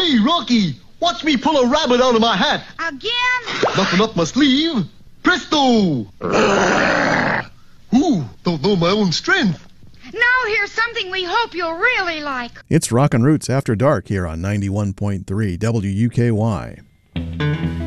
Hey, Rocky, watch me pull a rabbit out of my hat. Again? Nothing up my sleeve. Presto! Ooh, don't know my own strength. Now here's something we hope you'll really like. It's Rockin' Roots After Dark here on 91.3 WUKY.